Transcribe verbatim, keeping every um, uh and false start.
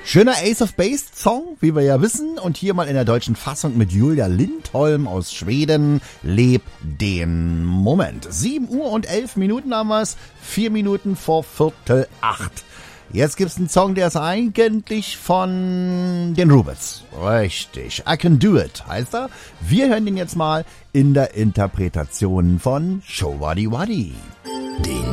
Schöner Ace of Base Song, wie wir ja wissen. Und hier mal in der deutschen Fassung mit Julia Lindholm aus Schweden. Leb den Moment. sieben Uhr und elf Minuten haben wir's. Vier Minuten vor Viertel acht. Jetzt gibt's einen Song, der ist eigentlich von den Rubettes. Richtig. I Can Do It heißt er. Wir hören den jetzt mal in der Interpretation von Showaddy Waddy. Die